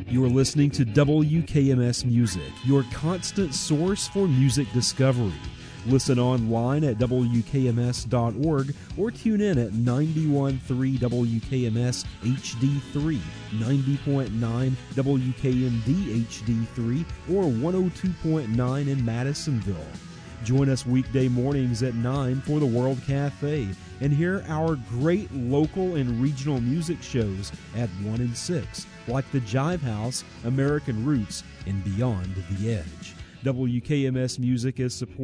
You are listening to WKMS Music, your constant source for music discovery. Listen online at WKMS.org or tune in at 91.3 WKMS HD3, 90.9 WKMD HD3, or 102.9 in Madisonville. Join us weekday mornings at 9 for the World Cafe and hear our great local and regional music shows at 1 and 6, like the Jive House, American Roots, and Beyond the Edge. WKMS Music is supported